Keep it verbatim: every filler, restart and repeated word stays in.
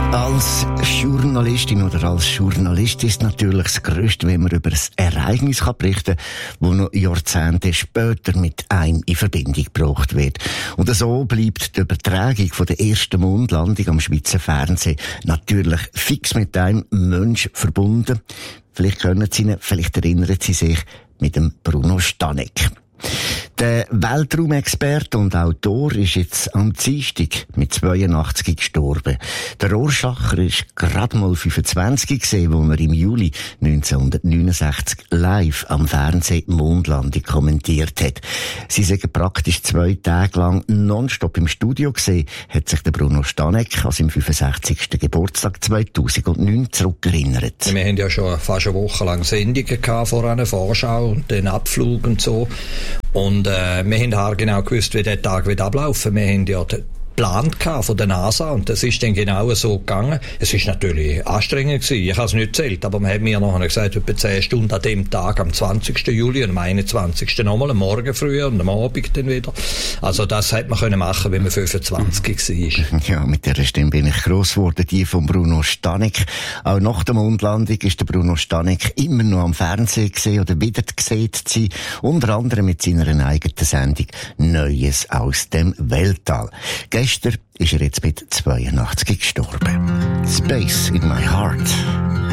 Als Journalistin oder als Journalist ist natürlich das Größte, wenn man über ein Ereignis berichten kann, das noch Jahrzehnte später mit einem in Verbindung gebracht wird. Und so bleibt die Übertragung von der ersten Mondlandung am Schweizer Fernsehen natürlich fix mit einem Mensch verbunden. Vielleicht können Sie ihn, vielleicht erinnern Sie sich mit dem Bruno Stanek. Der Weltraumexperte und Autor ist jetzt am Dienstag mit zweiundachtzig gestorben. Der Rohrschacher ist gerade mal fünfundzwanzig gewesen, wo er im Juli neunzehnhundertneunundsechzig live am Fernsehen Mondlandung kommentiert hat. Sie sind praktisch zwei Tage lang nonstop im Studio gesehen, hat sich der Bruno Stanek an seinem fünfundsechzigsten Geburtstag zweitausendneun zurückerinnert. Wir haben ja schon fast eine Woche lang Sendungen gehabt, vor einer Vorschau und den Abflug und so. Und äh, wir haben haargenau gewusst, wie der Tag wird ablaufen. Wir haben ja geplant von der NASA und das ist dann genau so gegangen. Es ist natürlich anstrengend gewesen. Ich habe es nicht gezählt, aber man hat mir nachher gesagt, etwa zehn Stunden an dem Tag, am zwanzigsten Juli und am einundzwanzigsten nochmal, am Morgen früher und am Abend dann wieder. Also das hätte man können machen, wenn man fünfundzwanzig war. Ja, mit dieser Stimme bin ich gross geworden, die von Bruno Stanek. Auch nach der Mondlandung ist der Bruno Stanek immer noch am Fernsehen gesehen oder wieder gesehen zu sein, unter anderem mit seiner eigenen Sendung Neues aus dem Weltall. Gestern ist er jetzt mit zweiundachtzig gestorben. Space in my heart.